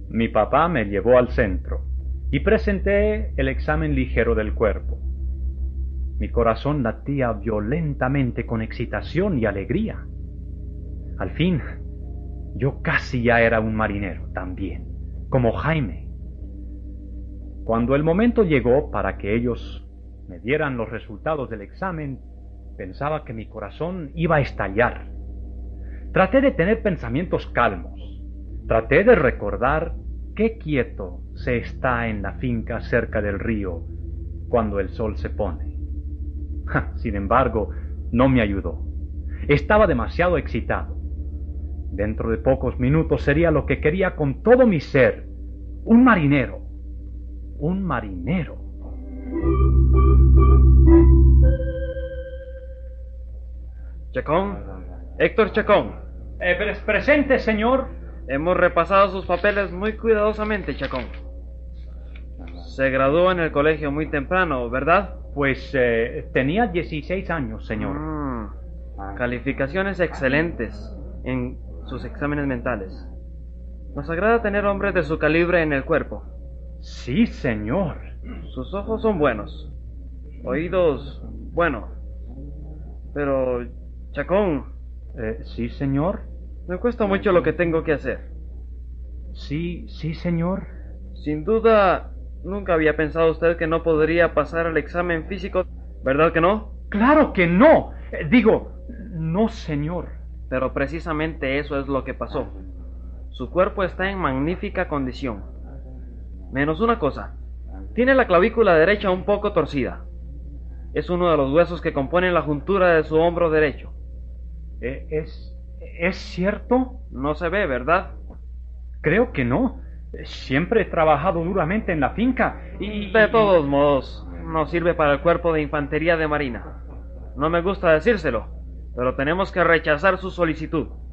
Mi papá me llevó al centro y presenté el examen ligero del cuerpo. Mi corazón latía violentamente con excitación y alegría. Al fin, yo casi ya era un marinero también, como Jaime. Cuando el momento llegó para que ellos me dieran los resultados del examen, pensaba que mi corazón iba a estallar. Traté de tener pensamientos calmos. Traté de recordar qué quieto se está en la finca cerca del río cuando el sol se pone. Sin embargo, no me ayudó. Estaba demasiado excitado. Dentro de pocos minutos sería lo que quería con todo mi ser. Un marinero. Un marinero. Chacón, Héctor Chacón. Presente, señor. Hemos repasado sus papeles muy cuidadosamente, Chacón. Se graduó en el colegio muy temprano, ¿verdad? Pues tenía 16 años, señor. Calificaciones excelentes en sus exámenes mentales. Nos agrada tener hombres de su calibre en el cuerpo. Sí, señor. Sus ojos son buenos. Oídos, bueno. Pero, Chacón... Sí, señor. Me cuesta mucho lo que tengo que hacer. Sí, señor. Sin duda, nunca había pensado usted que no podría pasar el examen físico, ¿verdad que no? ¡Claro que no! Digo, no, señor. Pero precisamente eso es lo que pasó. Su cuerpo está en magnífica condición. Menos una cosa. Tiene la clavícula derecha un poco torcida. Es uno de los huesos que componen la juntura de su hombro derecho. ¿Es cierto? No se ve, ¿verdad? Creo que no. Siempre he trabajado duramente en la finca y... De todos modos, no sirve para el cuerpo de infantería de marina. No me gusta decírselo, pero tenemos que rechazar su solicitud.